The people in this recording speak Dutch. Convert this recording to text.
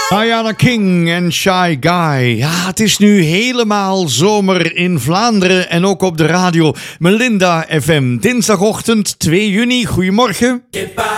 Diana King en Shy Guy. Ja, het is nu helemaal zomer in Vlaanderen en ook op de radio. Melinda FM, dinsdagochtend 2 juni. Goedemorgen.